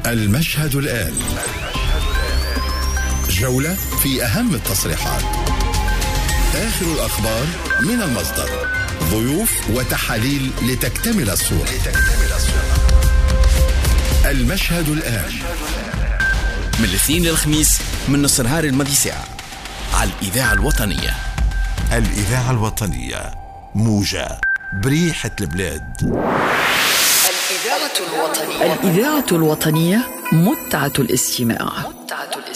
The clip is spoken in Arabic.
المشهد الآن، جولة في أهم التصريحات، آخر الأخبار من المصدر، ضيوف وتحاليل لتكتمل الصورة. المشهد الآن من الاثنين للخميس من نص نهار الماضي ساعة على الإذاعة الوطنية. الإذاعة الوطنية، موجة بريحة البلاد. الإذاعة الوطنية، متعة الاستماع.